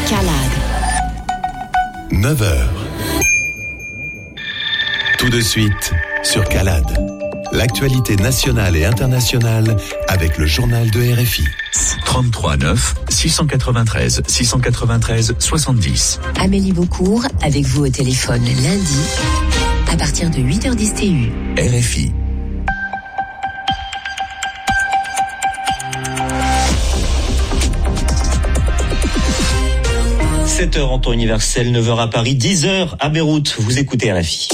Calade. 9h. Tout de suite sur Calade. L'actualité nationale et internationale avec le journal de RFI. 33 9 693 693 70. Amélie Beaucourt avec vous au téléphone lundi à partir de 8h10 TU. RFI. « 7h en temps universel, 9h à Paris, 10h à Beyrouth. Vous écoutez RFI.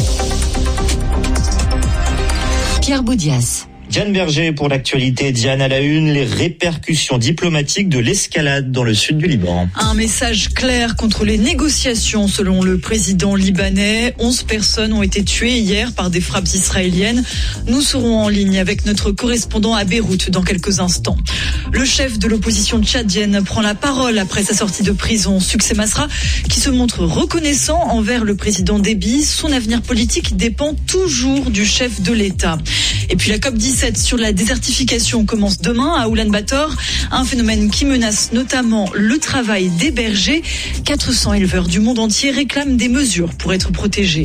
Pierre Boudias. Diane Berger pour l'actualité. Diane à la une, les répercussions diplomatiques de l'escalade dans le sud du Liban. Un message clair contre les négociations selon le président libanais. 11 personnes ont été tuées hier par des frappes israéliennes. Nous serons en ligne avec notre correspondant à Beyrouth dans quelques instants. Le chef de l'opposition tchadienne prend la parole après sa sortie de prison. Succès Masra qui se montre reconnaissant envers le président Déby. Son avenir politique dépend toujours du chef de l'État. Et puis la COP17 sur la désertification commence demain à Oulan-Bator, un phénomène qui menace notamment le travail des bergers. 400 éleveurs du monde entier réclament des mesures pour être protégés.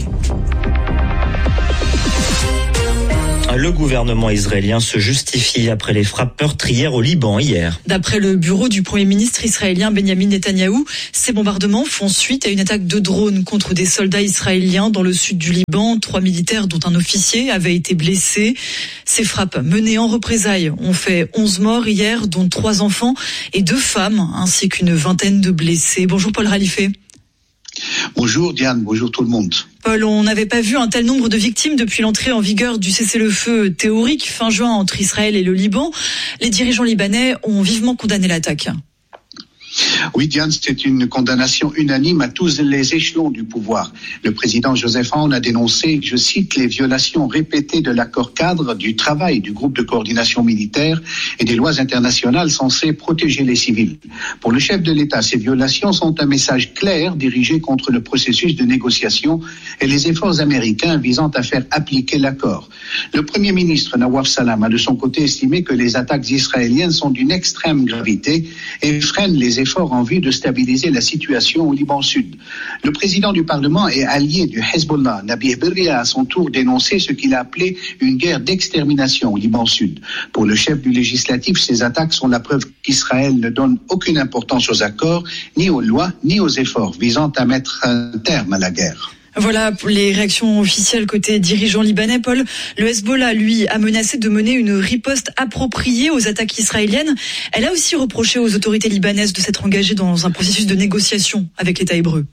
Le gouvernement israélien se justifie après les frappes meurtrières au Liban hier. D'après le bureau du Premier ministre israélien Benjamin Netanyahou, ces bombardements font suite à une attaque de drone contre des soldats israéliens dans le sud du Liban. 3 militaires, dont un officier, avaient été blessés. Ces frappes menées en représailles ont fait 11 morts hier, dont 3 enfants et 2 femmes, ainsi qu'une vingtaine de blessés. Bonjour Paul Ralifé. Bonjour Diane, bonjour tout le monde. Paul, on n'avait pas vu un tel nombre de victimes depuis l'entrée en vigueur du cessez-le-feu théorique fin juin entre Israël et le Liban. Les dirigeants libanais ont vivement condamné l'attaque. Oui, Diane, c'est une condamnation unanime à tous les échelons du pouvoir. Le président Joseph Aoun a dénoncé, je cite, les violations répétées de l'accord cadre du travail du groupe de coordination militaire et des lois internationales censées protéger les civils. Pour le chef de l'État, ces violations sont un message clair dirigé contre le processus de négociation et les efforts américains visant à faire appliquer l'accord. Le premier ministre Nawaf Salam a de son côté estimé que les attaques israéliennes sont d'une extrême gravité et freinent les efforts en vue de stabiliser la situation au Liban Sud. Le président du Parlement et allié du Hezbollah, Nabih Berri, a à son tour dénoncé ce qu'il a appelé une guerre d'extermination au Liban Sud. Pour le chef du législatif, ces attaques sont la preuve qu'Israël ne donne aucune importance aux accords, ni aux lois, ni aux efforts visant à mettre un terme à la guerre. Voilà pour les réactions officielles côté dirigeant libanais. Paul, le Hezbollah, lui, a menacé de mener une riposte appropriée aux attaques israéliennes. Elle a aussi reproché aux autorités libanaises de s'être engagées dans un processus de négociation avec l'État hébreu.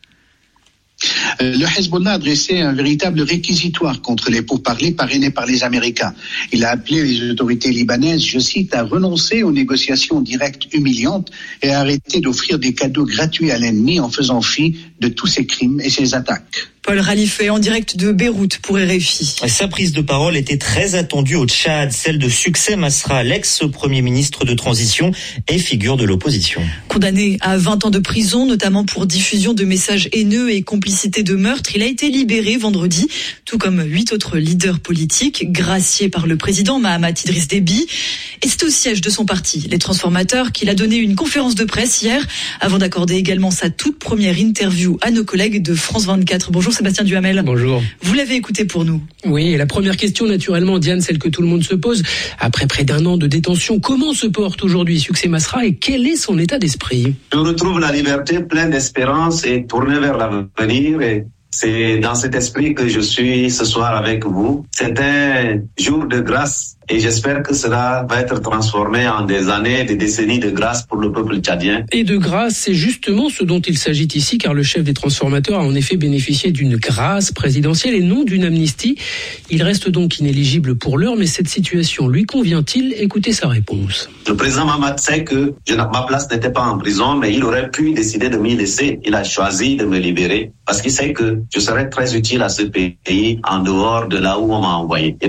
Le Hezbollah a dressé un véritable réquisitoire contre les pourparlers parrainés par les Américains. Il a appelé les autorités libanaises, je cite, à renoncer aux négociations directes humiliantes et à arrêter d'offrir des cadeaux gratuits à l'ennemi en faisant fi de tous ses crimes et ses attaques. Paul Ralifé en direct de Beyrouth pour RFI. Sa prise de parole était très attendue au Tchad, celle de Succès Masra, l'ex-premier ministre de transition et figure de l'opposition. Condamné à 20 ans de prison, notamment pour diffusion de messages haineux et complicité de meurtre, il a été libéré vendredi, tout comme 8 autres leaders politiques, graciés par le président Mahamat Idriss Déby. Et c'est au siège de son parti, les Transformateurs, qu'il a donné une conférence de presse hier, avant d'accorder également sa toute première interview à nos collègues de France 24. Bonjour Sébastien Duhamel. Bonjour. Vous l'avez écouté pour nous. Oui, et la première question, naturellement, Diane, celle que tout le monde se pose. Après près d'1 an de détention, comment se porte aujourd'hui Succès Masra et quel est son état d'esprit ? Je retrouve la liberté, pleine d'espérance et tournée vers l'avenir. Et c'est dans cet esprit que je suis ce soir avec vous. C'est un jour de grâce et j'espère que cela va être transformé en des années, des décennies de grâce pour le peuple tchadien. Et de grâce, c'est justement ce dont il s'agit ici, car le chef des Transformateurs a en effet bénéficié d'une grâce présidentielle et non d'une amnistie. Il reste donc inéligible pour l'heure, mais cette situation lui convient-il ? Écoutez sa réponse. Le président Mahamat sait que ma place n'était pas en prison, mais il aurait pu décider de m'y laisser. Il a choisi de me libérer parce qu'il sait que je serais très utile à ce pays en dehors de là où on m'a envoyé. Et donc,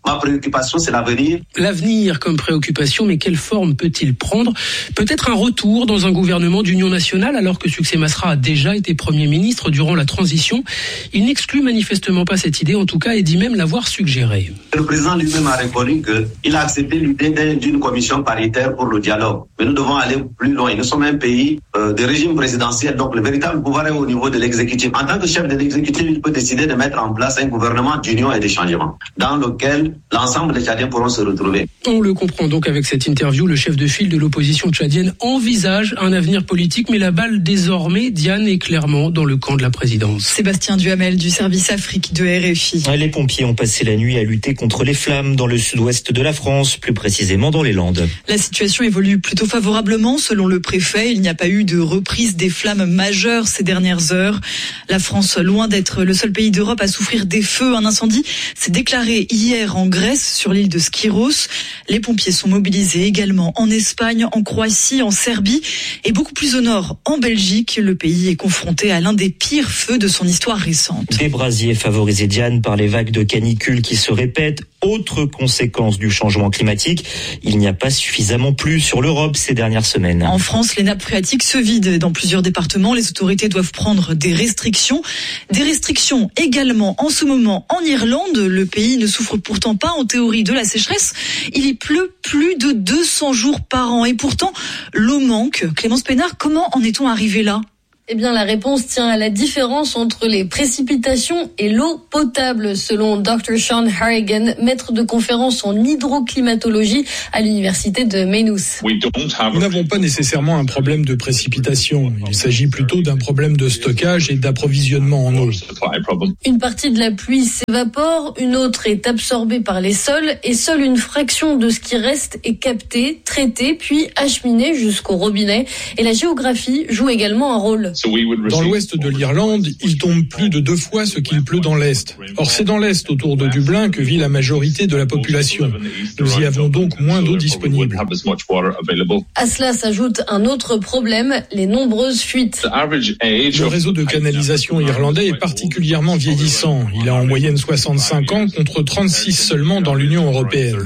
ma préoccupation, c'est l'avenir. L'avenir comme préoccupation, mais quelle forme peut-il prendre ? Peut-être un retour dans un gouvernement d'union nationale, alors que Succès Masra a déjà été Premier ministre durant la transition. Il n'exclut manifestement pas cette idée, en tout cas, et dit même l'avoir suggérée. Le président lui-même a reconnu qu'il a accepté l'idée d'une commission paritaire pour le dialogue. Mais nous devons aller plus loin. Nous sommes un pays de régime présidentiel, donc le véritable pouvoir est au niveau de l'exécutif. En tant que chef de l'exécutif, il peut décider de mettre en place un gouvernement d'union et de changement, dans lequel l'ensemble des Tchadiens pourront se retrouver. On le comprend donc avec cette interview, le chef de file de l'opposition tchadienne envisage un avenir politique, mais la balle désormais, Diane, est clairement dans le camp de la présidence. Sébastien Duhamel du service Afrique de RFI. Les pompiers ont passé la nuit à lutter contre les flammes dans le sud-ouest de la France, plus précisément dans les Landes. La situation évolue plutôt favorablement selon le préfet. Il n'y a pas eu de reprise des flammes majeures ces dernières heures. La France, loin d'être le seul pays d'Europe à souffrir des feux, un incendie s'est déclaré hier en Grèce sur l'île de Skyros. Les pompiers sont mobilisés également en Espagne, en Croatie, en Serbie et beaucoup plus au nord, en Belgique. Le pays est confronté à l'un des pires feux de son histoire récente. Des brasiers favorisés, Diane, par les vagues de canicule qui se répètent. Autre conséquence du changement climatique, il n'y a pas suffisamment plu sur l'Europe ces dernières semaines. En France, les nappes phréatiques se vident dans plusieurs départements. Les autorités doivent prendre des restrictions. Des restrictions également en ce moment en Irlande. Le pays ne souffre pourtant pas en théorie de la sécheresse. Il y pleut plus de 200 jours par an et pourtant l'eau manque. Clémence Pénard, comment en est-on arrivé là ? Eh bien, la réponse tient à la différence entre les précipitations et l'eau potable, selon Dr. Sean Harrigan, maître de conférence en hydroclimatologie à l'université de Maynooth. Nous n'avons pas nécessairement un problème de précipitation. Il s'agit plutôt d'un problème de stockage et d'approvisionnement en eau. Une partie de la pluie s'évapore, une autre est absorbée par les sols et seule une fraction de ce qui reste est captée, traitée, puis acheminée jusqu'au robinet. Et la géographie joue également un rôle. Dans l'ouest de l'Irlande, il tombe plus de 2 fois ce qu'il pleut dans l'est. Or, c'est dans l'est, autour de Dublin, que vit la majorité de la population. Nous y avons donc moins d'eau disponible. À cela s'ajoute un autre problème, les nombreuses fuites. Le réseau de canalisation irlandais est particulièrement vieillissant. Il a en moyenne 65 ans contre 36 seulement dans l'Union européenne.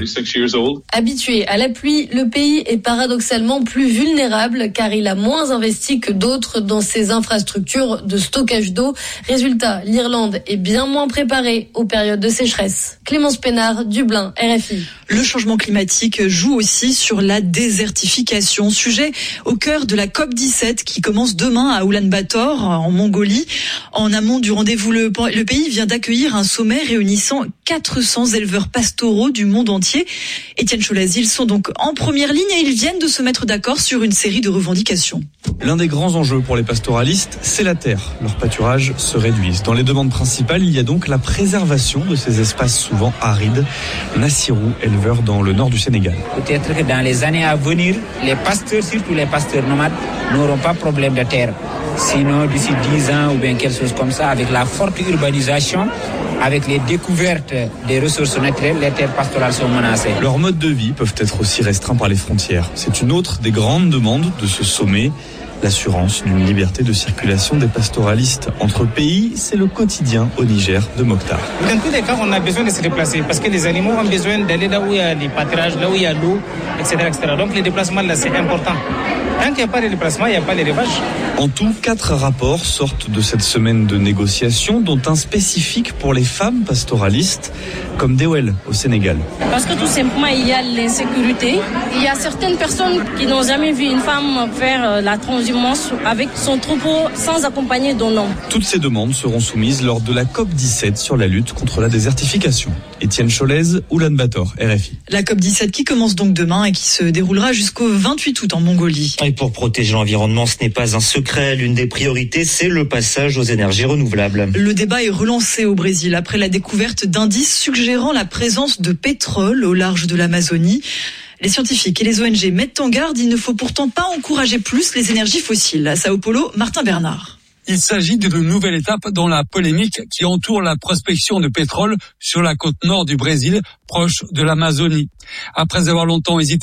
Habitué à la pluie, le pays est paradoxalement plus vulnérable car il a moins investi que d'autres dans ses infrastructures de stockage d'eau. Résultat, l'Irlande est bien moins préparée aux périodes de sécheresse. Clémence Pénard, Dublin, RFI. Le changement climatique joue aussi sur la désertification. Sujet au cœur de la COP17 qui commence demain à Oulan-Bator, en Mongolie. En amont du rendez-vous, le pays vient d'accueillir un sommet réunissant 400 éleveurs pastoraux du monde entier. Étienne Cholaz, ils sont donc en première ligne et ils viennent de se mettre d'accord sur une série de revendications. L'un des grands enjeux pour les pastoralistes, c'est la terre. Leurs pâturages se réduisent. Dans les demandes principales, il y a donc la préservation de ces espaces souvent arides. Nassirou, éleveur dans le nord du Sénégal. Peut-être que dans les années à venir, les pasteurs, surtout les pasteurs nomades, n'auront pas de problème de terre. Sinon, d'ici 10 ans ou bien quelque chose comme ça, avec la forte urbanisation, avec les découvertes des ressources naturelles, les terres pastorales sont menacées. Leurs modes de vie peuvent être aussi restreints par les frontières. C'est une autre des grandes demandes de ce sommet. L'assurance d'une liberté de circulation des pastoralistes entre pays, c'est le quotidien au Niger de Mokhtar. Dans tous les cas, on a besoin de se déplacer parce que les animaux ont besoin d'aller là où il y a les pâturages, là où il y a l'eau, etc., etc. Donc les déplacements, là, c'est important. Tant qu'il n'y a pas de déplacement, il n'y a pas d'élevage. En tout, 4 rapports sortent de cette semaine de négociations, dont un spécifique pour les femmes pastoralistes, comme Dewel au Sénégal. Parce que tout simplement, il y a l'insécurité. Il y a certaines personnes qui n'ont jamais vu une femme faire la transhumance avec son troupeau sans accompagner d'un homme. Toutes ces demandes seront soumises lors de la COP17 sur la lutte contre la désertification. Étienne Cholaz, Oulan-Bator, RFI. La COP17 qui commence donc demain et qui se déroulera jusqu'au 28 août en Mongolie. Et pour protéger l'environnement, ce n'est pas un secret. L'une des priorités, c'est le passage aux énergies renouvelables. Le débat est relancé au Brésil après la découverte d'indices suggérant la présence de pétrole au large de l'Amazonie. Les scientifiques et les ONG mettent en garde, il ne faut pourtant pas encourager plus les énergies fossiles. À Sao Paulo, Martin Bernard. Il s'agit d'une nouvelle étape dans la polémique qui entoure la prospection de pétrole sur la côte nord du Brésil, proche de l'Amazonie. Après avoir longtemps hésité,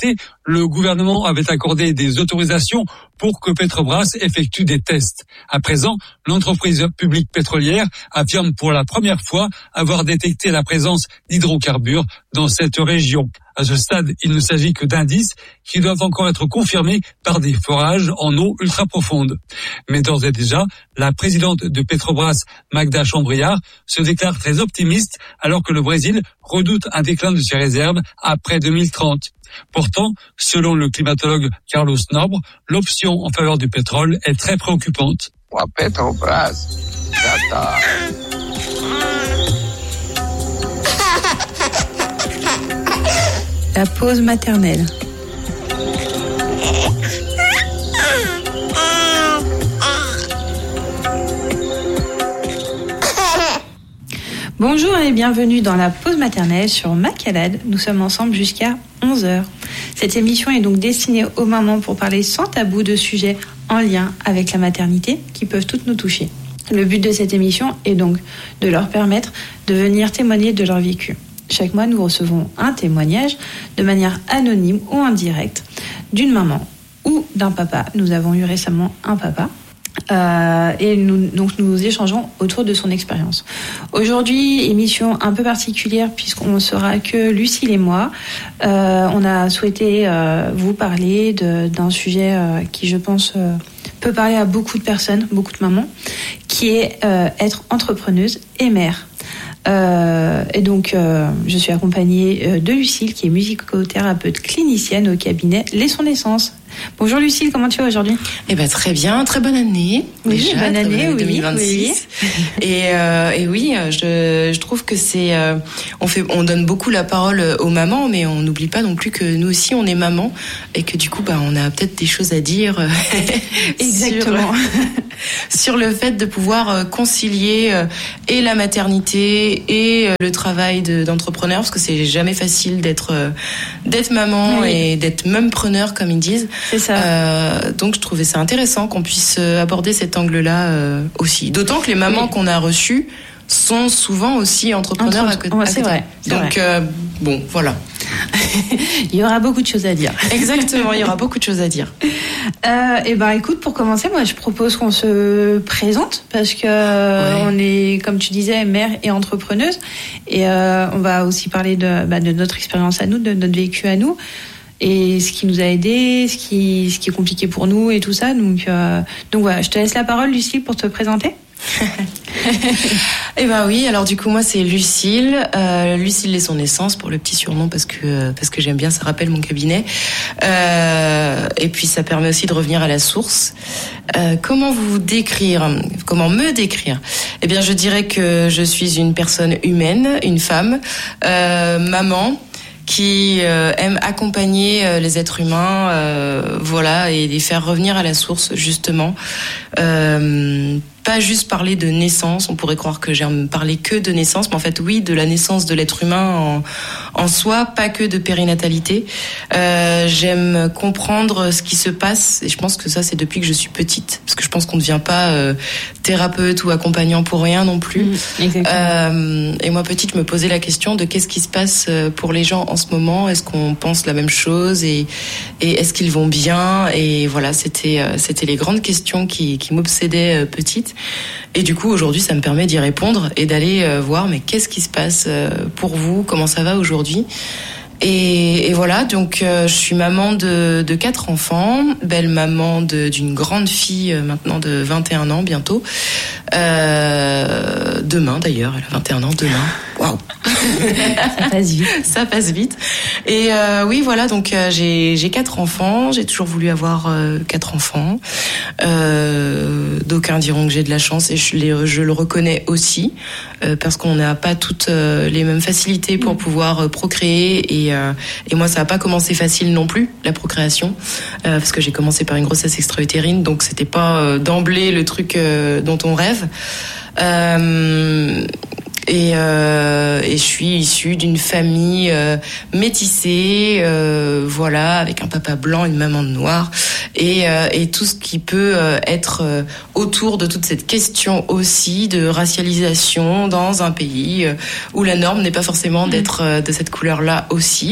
le gouvernement avait accordé des autorisations pour que Petrobras effectue des tests. À présent, l'entreprise publique pétrolière affirme pour la première fois avoir détecté la présence d'hydrocarbures dans cette région. À ce stade, il ne s'agit que d'indices qui doivent encore être confirmés par des forages en eau ultra profonde. Mais d'ores et déjà, la présidente de Petrobras, Magda Chambriard, se déclare très optimiste alors que le Brésil redoute un déclin de ses réserves après 2030. Pourtant, selon le climatologue Carlos Nobre, l'option en faveur du pétrole est très préoccupante. Petrobras, la pause maternelle. Bonjour et bienvenue dans la pause maternelle sur Macalade. Nous sommes ensemble jusqu'à 11h. Cette émission est donc destinée aux mamans pour parler sans tabou de sujets en lien avec la maternité qui peuvent toutes nous toucher. Le but de cette émission est donc de leur permettre de venir témoigner de leur vécu. Chaque mois, nous recevons un témoignage de manière anonyme ou indirecte d'une maman ou d'un papa. Nous avons eu récemment un papa. Et nous échangeons autour de son expérience. Aujourd'hui, émission un peu particulière puisqu'on ne sera que Lucille et moi. On a souhaité vous parler d'un sujet qui, je pense, peut parler à beaucoup de personnes, beaucoup de mamans, qui est être entrepreneuse et mère. Et donc, je suis accompagnée de Lucille, qui est musicothérapeute clinicienne au cabinet Laissons Naissance. Bonjour Lucille, comment tu vas aujourd'hui ? Eh ben très bien, très bonne année. Oui, déjà, bonne année, 2026. Oui. Et oui, je trouve que c'est on donne beaucoup la parole aux mamans, mais on n'oublie pas non plus que nous aussi on est maman et que du coup on a peut-être des choses à dire. Exactement. sur le fait de pouvoir concilier et la maternité et le travail d'entrepreneur, parce que c'est jamais facile d'être maman et d'être même preneur comme ils disent. C'est ça. Donc je trouvais ça intéressant qu'on puisse aborder cet angle-là aussi. D'autant que les mamans qu'on a reçues sont souvent aussi entrepreneurs à côté. C'est vrai. Donc bon, voilà. Il y aura beaucoup de choses à dire. Exactement, il y aura beaucoup de choses à dire. Et écoute, pour commencer, moi je propose qu'on se présente parce que on est, comme tu disais, mère et entrepreneuse, et on va aussi parler de notre expérience à nous, de notre vécu à nous. Et ce qui nous a aidés, ce qui est compliqué pour nous et tout ça. Donc voilà, je te laisse la parole, Lucille, pour te présenter. Eh ben oui, alors du coup moi c'est Lucille, Lucille Laissons Naissance pour le petit surnom parce que j'aime bien, ça rappelle mon cabinet. Et puis ça permet aussi de revenir à la source. Comment me décrire ? Eh bien je dirais que je suis une personne humaine, une femme, maman, qui aime accompagner les êtres humains, et les faire revenir à la source, justement. Pas juste parler de naissance, on pourrait croire que j'aime parler que de naissance, mais en fait oui, de la naissance de l'être humain en soi, pas que de périnatalité. J'aime comprendre ce qui se passe, et je pense que ça c'est depuis que je suis petite, parce que je pense qu'on ne devient pas thérapeute ou accompagnant pour rien non plus. Exactement. Et moi petite, je me posais la question de qu'est-ce qui se passe pour les gens en ce moment, est-ce qu'on pense la même chose et est-ce qu'ils vont bien, et voilà, c'était les grandes questions qui m'obsédaient petite. Et du coup, aujourd'hui, ça me permet d'y répondre et d'aller voir, mais qu'est-ce qui se passe pour vous ? Comment ça va aujourd'hui ? Et voilà, donc je suis maman de 4 enfants, belle maman d'une grande fille maintenant de 21 ans bientôt. Demain d'ailleurs, elle a 21 ans demain. Waouh. Ça passe vite. Et oui, voilà, donc j'ai 4 enfants, j'ai toujours voulu avoir 4 enfants. D'aucuns diront que j'ai de la chance, et je le reconnais aussi, parce qu'on n'a pas toutes les mêmes facilités pour pouvoir procréer, et moi ça n'a pas commencé facile non plus, la procréation, parce que j'ai commencé par une grossesse extra-utérine, donc c'était pas d'emblée le truc dont on rêve. Et je suis issue d'une famille métissée, voilà, avec un papa blanc, une maman noire, et tout ce qui peut être autour de toute cette question aussi de racialisation dans un pays où la norme n'est pas forcément d'être de cette couleur-là aussi,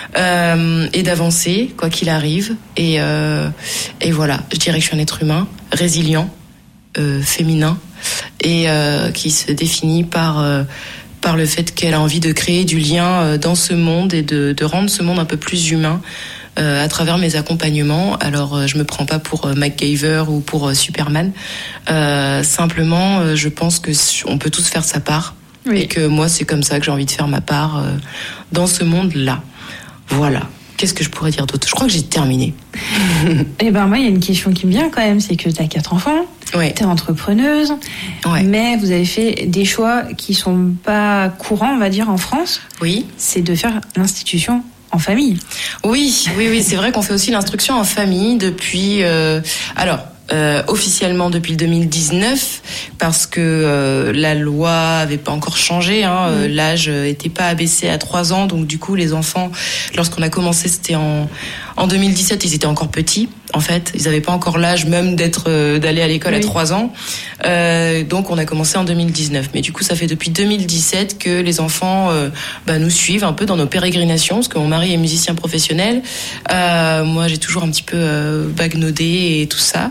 et d'avancer quoi qu'il arrive. Et voilà, je dirais que je suis un être humain résilient, féminin, et qui se définit par le fait qu'elle a envie de créer du lien dans ce monde et de rendre ce monde un peu plus humain à travers mes accompagnements. Alors je me prends pas pour MacGyver ou pour Superman, simplement je pense que on peut tous faire sa part, et que moi c'est comme ça que j'ai envie de faire ma part dans ce monde-là. Voilà. Qu'est-ce que je pourrais dire d'autre ? Je crois que j'ai terminé. Eh ben moi, il y a une question qui me vient quand même, c'est que tu as 4 enfants, tu es entrepreneuse, mais vous avez fait des choix qui sont pas courants, on va dire, en France. Oui. C'est de faire l'institution en famille. Oui, c'est vrai qu'on fait aussi l'instruction en famille depuis... officiellement depuis le 2019, parce que la loi avait pas encore changé, l'âge était pas abaissé à 3 ans, donc du coup les enfants, lorsqu'on a commencé, c'était en 2017, ils étaient encore petits. En fait, ils n'avaient pas encore l'âge même d'aller à l'école à 3 ans. Donc on a commencé en 2019. Mais du coup, ça fait depuis 2017 que les enfants nous suivent un peu dans nos pérégrinations, parce que mon mari est musicien professionnel. Moi, j'ai toujours un petit peu bagnaudé et tout ça.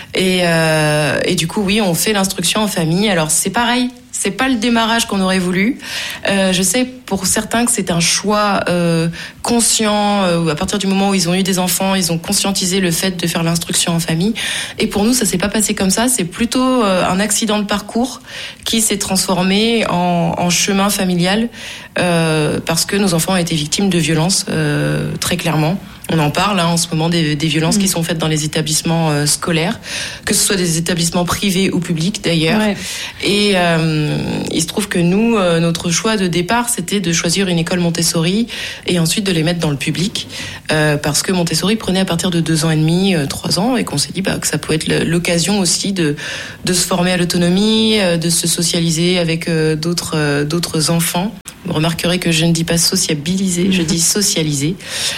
Et du coup, oui, on fait l'instruction en famille. Alors c'est pareil. C'est pas le démarrage qu'on aurait voulu. Je sais pour certains que c'est un choix conscient. À partir du moment où ils ont eu des enfants, ils ont conscientisé le fait de faire l'instruction en famille. Et pour nous, ça s'est pas passé comme ça. C'est plutôt un accident de parcours qui s'est transformé en chemin familial, parce que nos enfants ont été victimes de violences, très clairement. On en parle en ce moment des violences qui sont faites dans les établissements scolaires, que ce soit des établissements privés ou publics d'ailleurs. Ouais. Et il se trouve que nous, notre choix de départ, c'était de choisir une école Montessori et ensuite de les mettre dans le public, parce que Montessori prenait à partir de 2 ans et demi, 3 ans, et qu'on s'est dit que ça pouvait être l'occasion aussi de se former à l'autonomie, de se socialiser avec d'autres enfants. Vous remarquerez que je ne dis pas sociabiliser, je dis socialiser.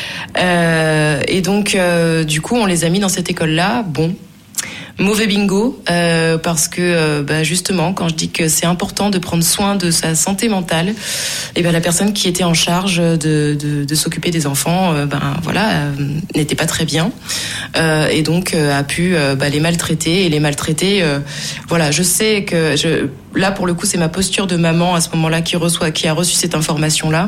Et donc, du coup, on les a mis dans cette école-là. Bon, mauvais bingo, parce que justement, quand je dis que c'est important de prendre soin de sa santé mentale, et la personne qui était en charge de s'occuper des enfants, n'était pas très bien, et donc a pu les maltraiter. Et les maltraiter, je sais que là pour le coup c'est ma posture de maman à ce moment-là qui a reçu cette information-là.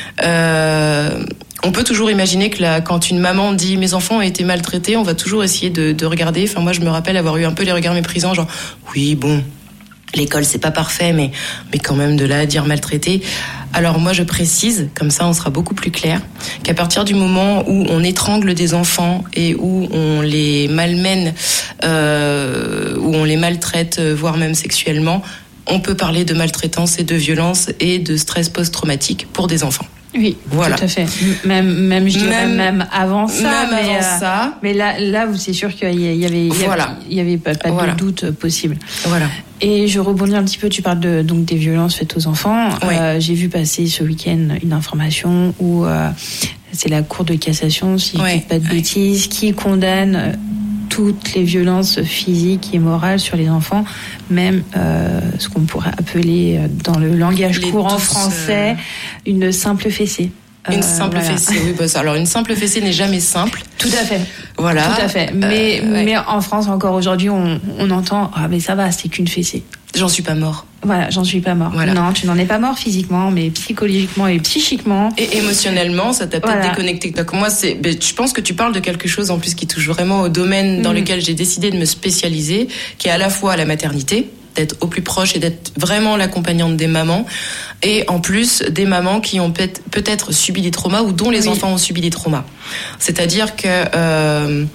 On peut toujours imaginer que quand une maman dit mes enfants ont été maltraités, on va toujours essayer de regarder. Enfin, moi, je me rappelle avoir eu un peu les regards méprisants, genre oui, bon, l'école c'est pas parfait, mais quand même de là à dire maltraité. Alors moi, je précise, comme ça, on sera beaucoup plus clair, qu'à partir du moment où on étrangle des enfants et où on les malmène, où on les maltraite, voire même sexuellement, on peut parler de maltraitance et de violence et de stress post-traumatique pour des enfants. Oui, voilà. Tout à fait. Même je dirais même avant ça. Mais là, c'est sûr qu'il y avait pas de doute possible. Voilà. Et je rebondis un petit peu. Tu parles donc des violences faites aux enfants. Oui. J'ai vu passer ce week-end une information où c'est la Cour de cassation, si je dis pas de bêtises, qui condamne toutes les violences physiques et morales sur les enfants, même ce qu'on pourrait appeler dans le langage courant français une simple fessée. Une simple fessée, oui. Alors une simple fessée n'est jamais simple. Tout à fait. Voilà. Tout à fait. Mais en France encore aujourd'hui, on entend mais ça va, c'est qu'une fessée. J'en suis pas mort. Voilà, j'en suis pas mort. Voilà. Non, tu n'en es pas mort physiquement, mais psychologiquement et psychiquement. Et émotionnellement, ça t'a peut-être déconnecté. Donc moi, je pense que tu parles de quelque chose en plus qui touche vraiment au domaine dans lequel j'ai décidé de me spécialiser, qui est à la fois la maternité, d'être au plus proche et d'être vraiment l'accompagnante des mamans, et en plus des mamans qui ont peut-être subi des traumas ou dont les enfants ont subi des traumas. C'est-à-dire que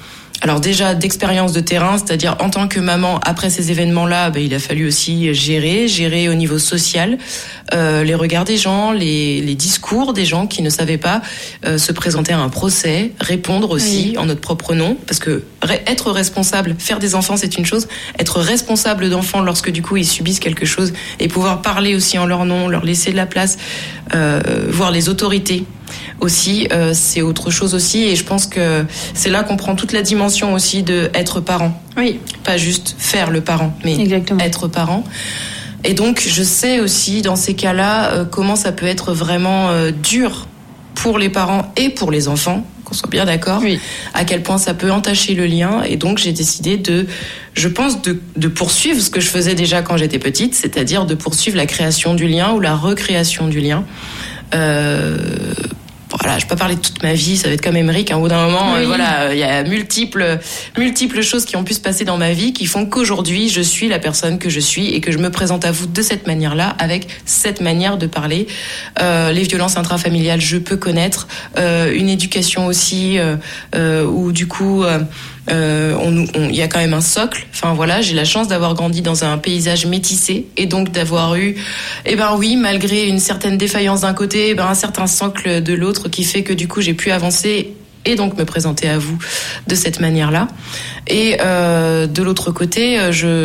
Alors déjà d'expérience de terrain, c'est-à-dire en tant que maman, après ces événements-là, il a fallu aussi gérer au niveau social les regards des gens, les discours des gens qui ne savaient pas se présenter à un procès, répondre aussi en notre propre nom, parce que être responsable, faire des enfants c'est une chose, être responsable d'enfants lorsque du coup ils subissent quelque chose et pouvoir parler aussi en leur nom, leur laisser de la place, voir les autorités aussi, c'est autre chose aussi, et je pense que c'est là qu'on prend toute la dimension aussi de être parent. Oui. Pas juste faire le parent, mais être parent. Et donc je sais aussi dans ces cas-là comment ça peut être vraiment dur pour les parents et pour les enfants, qu'on soit bien d'accord, à quel point ça peut entacher le lien. Et donc j'ai décidé de poursuivre ce que je faisais déjà quand j'étais petite, c'est-à-dire de poursuivre la création du lien ou la recréation du lien. Voilà, je peux pas parler de toute ma vie, ça va être comme Émeric, au bout d'un moment, il y a multiples choses qui ont pu se passer dans ma vie qui font qu'aujourd'hui, je suis la personne que je suis et que je me présente à vous de cette manière-là, avec cette manière de parler. Les violences intrafamiliales, je peux connaître. Une éducation aussi, où du coup... il y a quand même un socle. Enfin voilà, j'ai la chance d'avoir grandi dans un paysage métissé et donc d'avoir eu, malgré une certaine défaillance d'un côté, un certain socle de l'autre qui fait que du coup j'ai pu avancer et donc me présenter à vous de cette manière-là. Et de l'autre côté,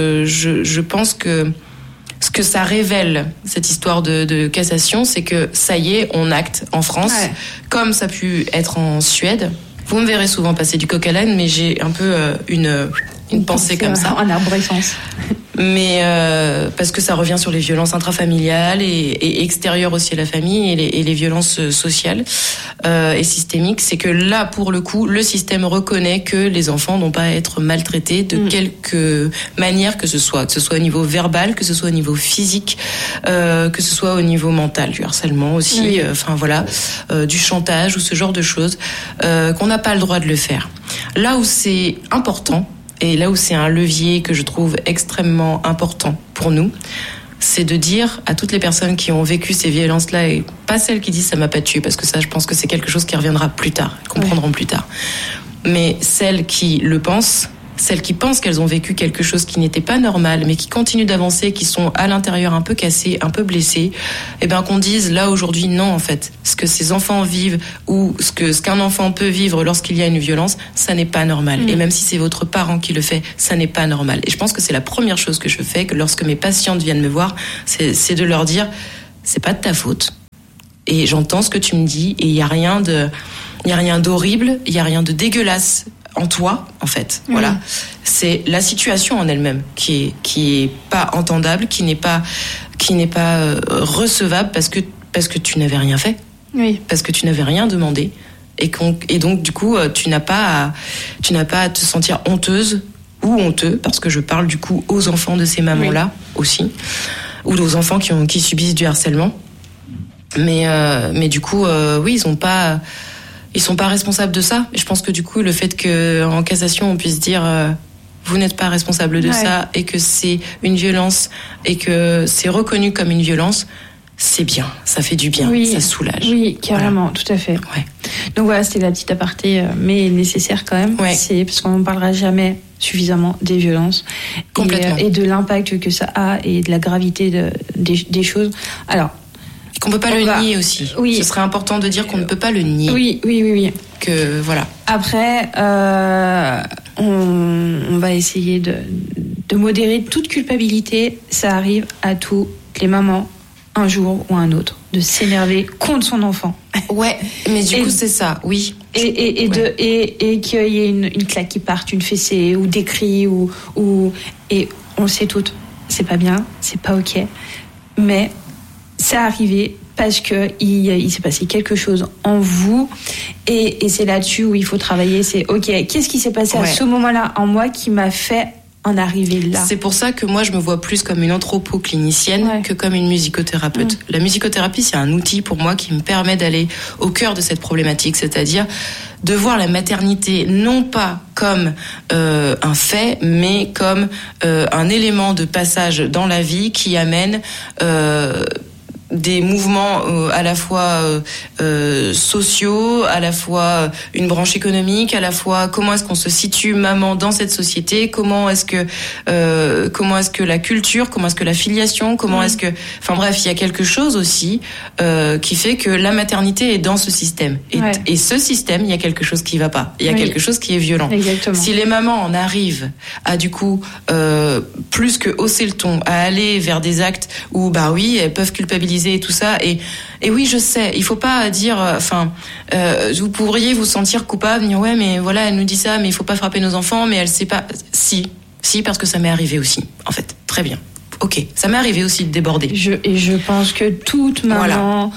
je pense que ce que ça révèle, cette histoire de cassation, c'est que ça y est, on acte en France, comme ça a pu être en Suède. Vous me verrez souvent passer du coq à l'âne, mais j'ai un peu une pensée comme ça. En arborescence. Mais parce que ça revient sur les violences intrafamiliales et extérieures aussi à la famille et les violences sociales et systémiques. C'est que là, pour le coup, le système reconnaît que les enfants n'ont pas à être maltraités de quelque manière que ce soit au niveau verbal, que ce soit au niveau physique, que ce soit au niveau mental, du harcèlement aussi, du chantage ou ce genre de choses, qu'on n'a pas le droit de le faire. Là où c'est important, et là où c'est un levier que je trouve extrêmement important pour nous, c'est de dire à toutes les personnes qui ont vécu ces violences-là, et pas celles qui disent ça m'a pas tué, parce que ça, je pense que c'est quelque chose qui reviendra plus tard, comprendront plus tard. Mais celles qui le pensent, celles qui pensent qu'elles ont vécu quelque chose qui n'était pas normal, mais qui continuent d'avancer, qui sont à l'intérieur un peu cassées, un peu blessées, qu'on dise là aujourd'hui non, en fait. Ce que ces enfants vivent ou ce qu'un enfant peut vivre lorsqu'il y a une violence, ça n'est pas normal. Et même si c'est votre parent qui le fait, ça n'est pas normal. Et je pense que c'est la première chose que je fais, que lorsque mes patientes viennent me voir, c'est de leur dire, c'est pas de ta faute. Et j'entends ce que tu me dis, et il y a rien d'horrible, il y a rien de dégueulasse en toi, en fait. Voilà. C'est la situation en elle-même qui est pas entendable, qui n'est pas recevable parce que tu n'avais rien fait. Oui. Parce que tu n'avais rien demandé. Et donc, du coup, tu n'as pas à te sentir honteuse ou honteux, parce que je parle, du coup, aux enfants de ces mamans-là aussi, ou aux enfants qui subissent du harcèlement. Mais du coup, ils sont pas responsables de ça. Et je pense que du coup, le fait qu'en cassation, on puisse dire vous n'êtes pas responsable de ça, et que c'est une violence, et que c'est reconnu comme une violence, c'est bien, ça fait du bien, ça soulage. Oui, carrément, tout à fait. Ouais. Donc voilà, c'était la petite aparté, mais nécessaire quand même. C'est parce qu'on ne parlera jamais suffisamment des violences et de l'impact que ça a et de la gravité des choses. Alors, qu'on peut pas le nier aussi. Oui. Ce serait important de dire qu'on ne peut pas le nier. Oui. Que voilà. Après, on va essayer de modérer toute culpabilité. Ça arrive à toutes les mamans, un jour ou un autre, de s'énerver contre son enfant. Ouais, mais du coup c'est ça, oui. Et qu'il y ait une claque qui parte, une fessée ou des cris et on le sait toutes. C'est pas bien, c'est pas ok, mais c'est arrivé parce que il s'est passé quelque chose en vous et c'est là-dessus où il faut travailler. C'est ok, qu'est-ce qui s'est passé à ce moment-là en moi qui m'a fait en arriver là? C'est pour ça que moi je me vois plus comme une anthropo-clinicienne que comme une musicothérapeute. La musicothérapie, c'est un outil pour moi qui me permet d'aller au cœur de cette problématique, c'est-à-dire de voir la maternité non pas comme un fait, mais comme un élément de passage dans la vie qui amène des mouvements à la fois sociaux, à la fois une branche économique, à la fois comment est-ce qu'on se situe maman dans cette société, comment est-ce que la culture, comment est-ce que la filiation, comment est-ce que, enfin bref, il y a quelque chose aussi qui fait que la maternité est dans ce système. Et ce système, il y a quelque chose qui va pas. Il y a quelque chose qui est violent. Exactement. Si les mamans en arrivent à du coup plus que hausser le ton, à aller vers des actes où bah oui, elles peuvent culpabiliser et tout ça, et oui, je sais, il faut pas dire, vous pourriez vous sentir coupable, dire ouais, mais voilà, elle nous dit ça, mais il faut pas frapper nos enfants, mais elle sait pas. Si, parce que ça m'est arrivé aussi, en fait. Très bien. Ok, ça m'est arrivé aussi de déborder. Je pense que toute maman,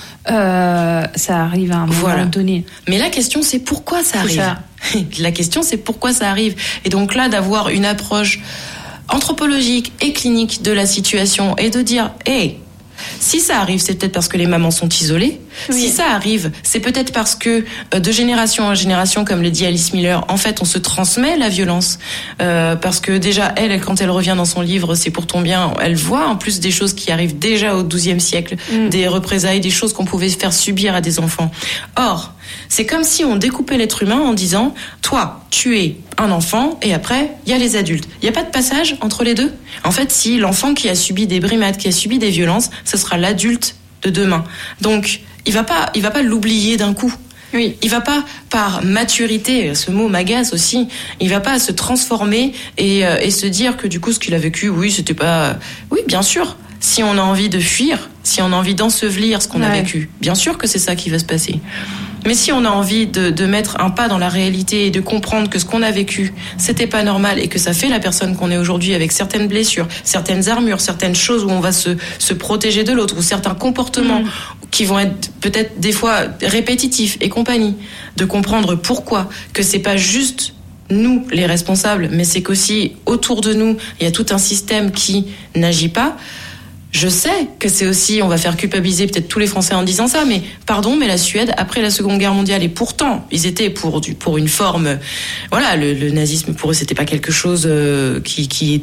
ça arrive à un moment donné. Mais la question, c'est pourquoi ça arrive. La question, c'est pourquoi ça arrive. Et donc là, d'avoir une approche anthropologique et clinique de la situation et de dire, hey, si ça arrive, c'est peut-être parce que les mamans sont isolées. Oui. Si ça arrive, c'est peut-être parce que de génération en génération, comme le dit Alice Miller, en fait, on se transmet la violence. Parce que déjà, elle, quand elle revient dans son livre, c'est pour ton bien, elle voit en plus des choses qui arrivent déjà au XIIe siècle, des représailles, des choses qu'on pouvait faire subir à des enfants. Or, c'est comme si on découpait l'être humain en disant, toi, tu es un enfant et après, il y a les adultes. Il n'y a pas de passage entre les deux. En fait, si l'enfant qui a subi des brimades, qui a subi des violences, ce sera l'adulte de demain. Donc, il va pas l'oublier d'un coup. Oui. Il va pas, par maturité, ce mot m'agace aussi, il va pas se transformer et se dire que du coup, ce qu'il a vécu, oui, c'était pas... Oui, bien sûr. Si on a envie de fuir, si on a envie d'ensevelir ce qu'on a vécu, bien sûr que c'est ça qui va se passer. Mais si on a envie de mettre un pas dans la réalité et de comprendre que ce qu'on a vécu, c'était pas normal et que ça fait la personne qu'on est aujourd'hui avec certaines blessures, certaines armures, certaines choses où on va se protéger de l'autre ou certains comportements qui vont être peut-être des fois répétitifs et compagnie, de comprendre pourquoi, que c'est pas juste nous les responsables, mais c'est qu'aussi autour de nous, il y a tout un système qui n'agit pas. Je sais que c'est aussi, on va faire culpabiliser peut-être tous les Français en disant ça, mais pardon, mais la Suède, après la Seconde Guerre mondiale, et pourtant, ils étaient pour une forme, voilà, le nazisme pour eux, c'était pas quelque chose qui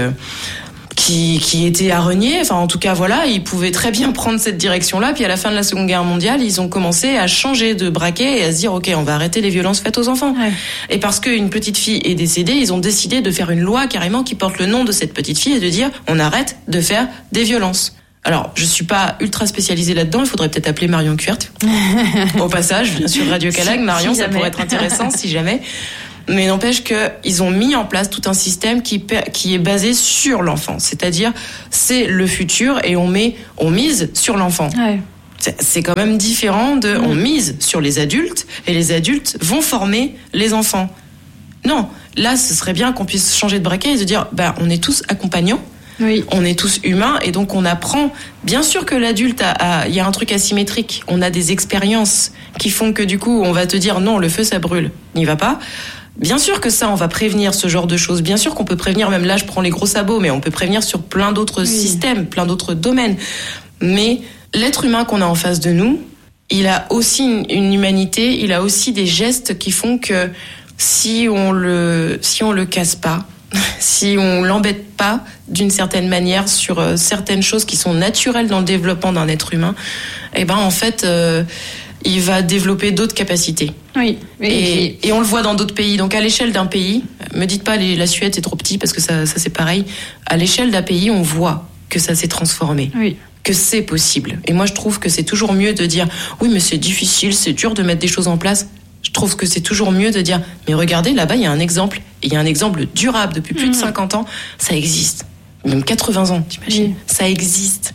était à renier. Enfin, en tout cas, voilà, ils pouvaient très bien prendre cette direction-là. Puis à la fin de la Seconde Guerre mondiale, ils ont commencé à changer de braquet et à se dire, ok, on va arrêter les violences faites aux enfants. Ouais. Et parce qu'une petite fille est décédée, ils ont décidé de faire une loi carrément qui porte le nom de cette petite fille et de dire, on arrête de faire des violences. Alors, je suis pas ultra spécialisée là-dedans. Il faudrait peut-être appeler Marion Kuert. Au passage, bien sûr, Radio Calag. Marion, ça pourrait être intéressant si jamais. Mais n'empêche qu'ils ont mis en place tout un système qui est basé sur l'enfant. C'est-à-dire, c'est le futur et on mise sur l'enfant. Ouais. C'est quand même différent de on mise sur les adultes et les adultes vont former les enfants. Non, là, ce serait bien qu'on puisse changer de braquet et se dire, on est tous accompagnants. Oui. On est tous humains et donc on apprend. Bien sûr que l'adulte il y a un truc asymétrique. On a des expériences qui font que du coup, on va te dire non, le feu ça brûle, n'y va pas. Bien sûr que ça, on va prévenir ce genre de choses. Bien sûr qu'on peut prévenir, même là, je prends les gros sabots, mais on peut prévenir sur plein d'autres systèmes, plein d'autres domaines. Mais l'être humain qu'on a en face de nous, il a aussi une humanité, il a aussi des gestes qui font que si on le casse pas, si on l'embête pas d'une certaine manière sur certaines choses qui sont naturelles dans le développement d'un être humain, en fait, il va développer d'autres capacités. Oui. Et on le voit dans d'autres pays. Donc à l'échelle d'un pays, me dites pas la Suède c'est trop petit parce que ça c'est pareil. À l'échelle d'un pays, on voit que ça s'est transformé. Oui. Que c'est possible. Et moi je trouve que c'est toujours mieux de dire oui mais c'est difficile, c'est dur de mettre des choses en place. Je trouve que c'est toujours mieux de dire mais regardez là-bas il y a un exemple. Et il y a un exemple durable depuis plus de 50 ans. Ça existe. Même 80 ans, t'imagines. Ça existe.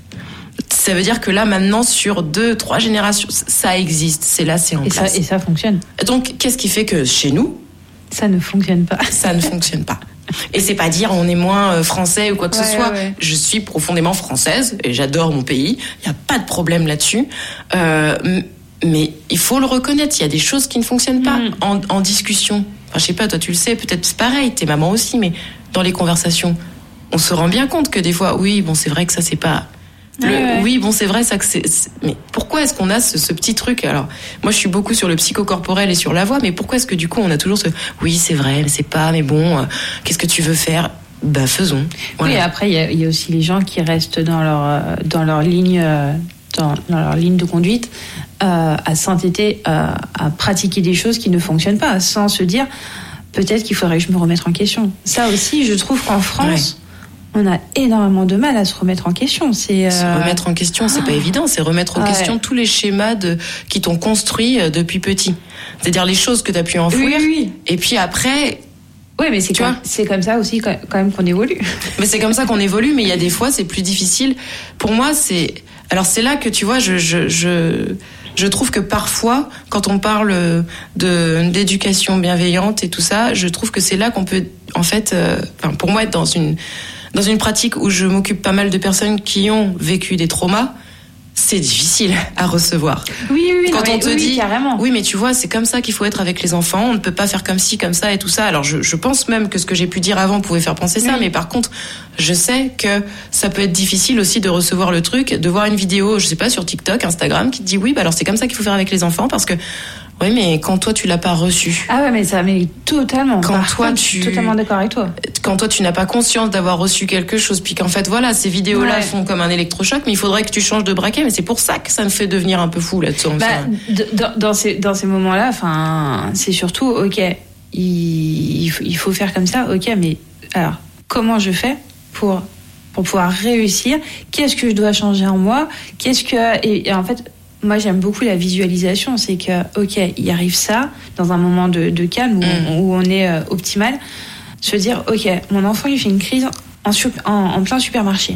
Ça veut dire que là, maintenant, sur 2-3 générations, ça existe. C'est là, c'est en place. Et ça fonctionne. Donc, qu'est-ce qui fait que chez nous... Ça ne fonctionne pas. Ça ne fonctionne pas. Et c'est pas dire on est moins français ou quoi que ce soit. Ouais. Je suis profondément française et j'adore mon pays. Il n'y a pas de problème là-dessus. Mais il faut le reconnaître. Il y a des choses qui ne fonctionnent pas en discussion. Enfin, je sais pas, toi tu le sais, peut-être c'est pareil, t'es maman aussi, mais dans les conversations, on se rend bien compte que des fois, oui, bon, c'est vrai que ça c'est pas... Oui, bon, c'est vrai, ça que c'est... Mais pourquoi est-ce qu'on a ce petit truc ? Alors, moi, je suis beaucoup sur le psychocorporel et sur la voix, mais pourquoi est-ce que du coup, on a toujours ce... Oui, c'est vrai, mais c'est pas, mais bon, qu'est-ce que tu veux faire ? Faisons. Voilà. Oui, après, il y a aussi les gens qui restent dans leur ligne dans leur ligne de conduite à s'entêter à pratiquer des choses qui ne fonctionnent pas, sans se dire peut-être qu'il faudrait que je me remette en question. Ça aussi, je trouve qu'en France, on a énormément de mal à se remettre en question. Se remettre en question, c'est pas évident. C'est remettre en question tous les schémas qui t'ont construit depuis petit. C'est-à-dire les choses que tu as pu enfouir. Oui. Et puis après... Oui, mais c'est comme ça aussi quand même qu'on évolue. Mais c'est comme ça qu'on évolue, mais il y a des fois, c'est plus difficile. Pour moi, alors c'est là que, tu vois, je trouve que parfois, quand on parle d'éducation bienveillante et tout ça, je trouve que c'est là qu'on peut, en fait, pour moi, être dans une pratique où je m'occupe pas mal de personnes qui ont vécu des traumas, c'est difficile à recevoir. Oui. Quand on te dit, carrément. Oui, mais tu vois, c'est comme ça qu'il faut être avec les enfants. On ne peut pas faire comme ci, comme ça et tout ça. Alors, je pense même que ce que j'ai pu dire avant pouvait faire penser ça. Mais par contre, je sais que ça peut être difficile aussi de recevoir le truc, de voir une vidéo, je sais pas, sur TikTok, Instagram, qui te dit oui, alors c'est comme ça qu'il faut faire avec les enfants parce que oui, mais quand toi tu l'as pas reçu. Ah ouais, mais totalement. Je suis totalement d'accord avec toi. Quand toi tu n'as pas conscience d'avoir reçu quelque chose, puis qu'en fait voilà, ces vidéos-là font comme un électrochoc, mais il faudrait que tu changes de braquet, mais c'est pour ça que ça me fait devenir un peu fou là-dessus. Dans ces moments-là, enfin, c'est surtout il faut faire comme ça, mais alors comment je fais pour pouvoir réussir? Qu'est-ce que je dois changer en moi? Et en fait. Moi, j'aime beaucoup la visualisation. C'est que, il arrive ça dans un moment de calme où on est optimal. Se dire, mon enfant, il fait une crise en plein supermarché.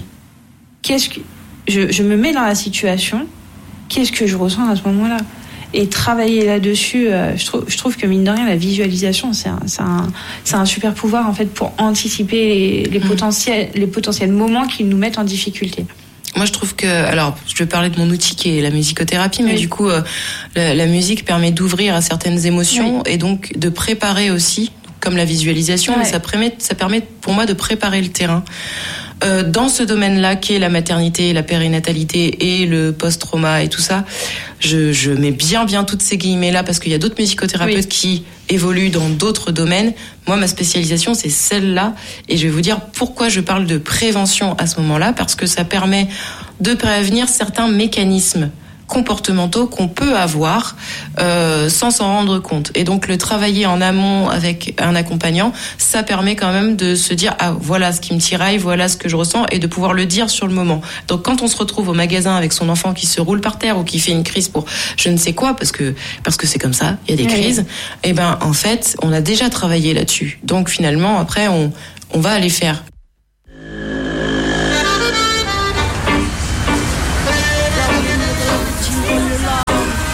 Je me mets dans la situation. Qu'est-ce que je ressens à ce moment-là? Et travailler là-dessus, je trouve que mine de rien, la visualisation, c'est un super pouvoir en fait pour anticiper les potentiels moments qui nous mettent en difficulté. Moi, je trouve que, alors, je vais parler de mon outil qui est la musicothérapie, mais du coup, la musique permet d'ouvrir à certaines émotions et donc de préparer aussi, comme la visualisation, mais ça permet pour moi de préparer le terrain. Dans ce domaine-là, qui est la maternité, la périnatalité et le post-trauma et tout ça, je mets bien toutes ces guillemets-là parce qu'il y a d'autres musicothérapeutes qui évoluent dans d'autres domaines. Moi, ma spécialisation, c'est celle-là. Et je vais vous dire pourquoi je parle de prévention à ce moment-là, parce que ça permet de prévenir certains mécanismes comportementaux qu'on peut avoir sans s'en rendre compte. Et donc le travailler en amont avec un accompagnant, ça permet quand même de se dire voilà ce qui me tiraille, voilà ce que je ressens et de pouvoir le dire sur le moment. Donc quand on se retrouve au magasin avec son enfant qui se roule par terre ou qui fait une crise pour je ne sais quoi parce que c'est comme ça, il y a des crises, et en fait, on a déjà travaillé là-dessus. Donc finalement après on va aller faire